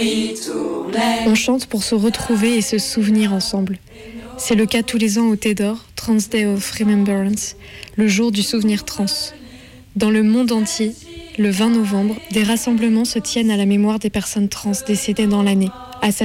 On chante pour se retrouver et se souvenir ensemble. C'est le cas tous les ans au Thé d'Or, Trans Day of Remembrance, le jour du souvenir trans. Dans le monde entier, le 20 novembre, des rassemblements se tiennent à la mémoire des personnes trans décédées dans l'année.